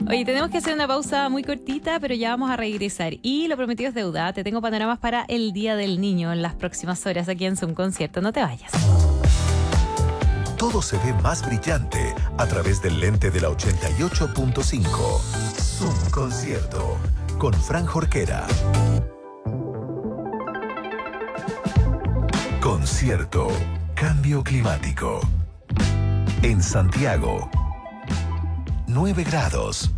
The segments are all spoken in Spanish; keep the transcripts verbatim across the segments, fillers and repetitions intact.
Oye, tenemos que hacer una pausa muy cortita, pero ya vamos a regresar. Y lo prometido es deuda. Te tengo panoramas para el Día del Niño en las próximas horas aquí en Zoom Concierto. No te vayas. Todo se ve más brillante a través del lente de la ochenta y ocho punto cinco. Zoom Concierto con Fran Jorquera. Concierto Cambio Climático. En Santiago, nueve grados.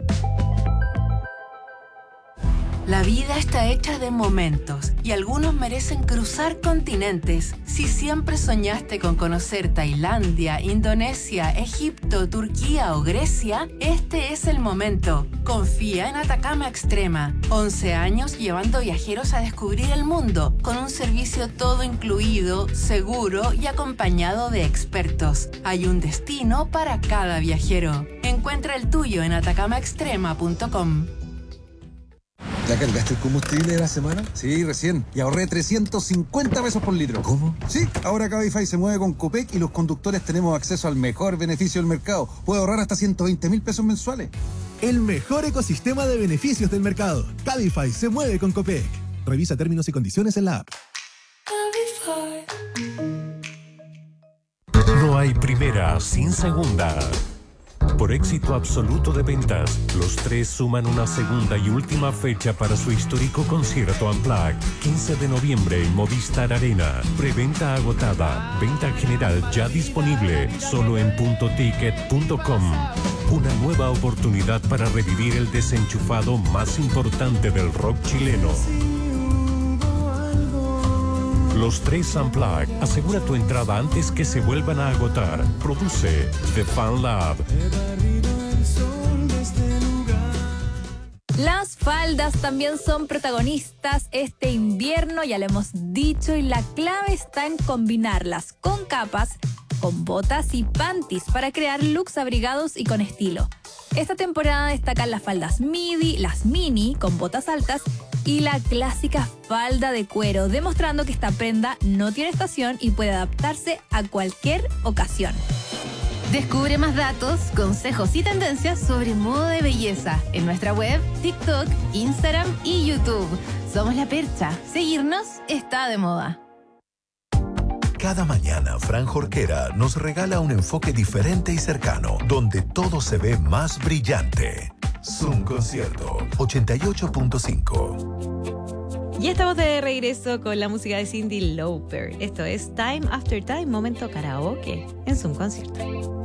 La vida está hecha de momentos y algunos merecen cruzar continentes. Si siempre soñaste con conocer Tailandia, Indonesia, Egipto, Turquía o Grecia, este es el momento. Confía en Atacama Extrema. once años llevando viajeros a descubrir el mundo con un servicio todo incluido, seguro y acompañado de expertos. Hay un destino para cada viajero. Encuentra el tuyo en atacama extrema punto com. ¿Ya cargaste el combustible de la semana? Sí, recién. Y ahorré trescientos cincuenta pesos por litro. ¿Cómo? Sí, ahora Cabify se mueve con Copec y los conductores tenemos acceso al mejor beneficio del mercado. Puedo ahorrar hasta ciento veinte mil pesos mensuales. El mejor ecosistema de beneficios del mercado. Cabify se mueve con Copec. Revisa términos y condiciones en la app. No hay primera sin segunda. Por éxito absoluto de ventas, los tres suman una segunda y última fecha para su histórico concierto Unplugged, quince de noviembre en Movistar Arena. Preventa agotada, venta general ya disponible, solo en punto ticket punto com. Una nueva oportunidad para revivir el desenchufado más importante del rock chileno. Los tres Unplugged. Asegura tu entrada antes que se vuelvan a agotar. Produce The Fan Lab. Las faldas también son protagonistas este invierno, ya lo hemos dicho, y la clave está en combinarlas con capas, con botas y panties para crear looks abrigados y con estilo. Esta temporada destacan las faldas midi, las mini con botas altas y la clásica falda de cuero, demostrando que esta prenda no tiene estación y puede adaptarse a cualquier ocasión. Descubre más datos, consejos y tendencias sobre moda de belleza en nuestra web, TikTok, Instagram y YouTube. Somos La Percha. Seguirnos está de moda. Cada mañana, Fran Jorquera nos regala un enfoque diferente y cercano, donde todo se ve más brillante. Zoom Concierto ochenta y ocho punto cinco. Ya estamos de regreso con la música de Cyndi Lauper. Esto es Time After Time, momento karaoke en Zoom Concierto.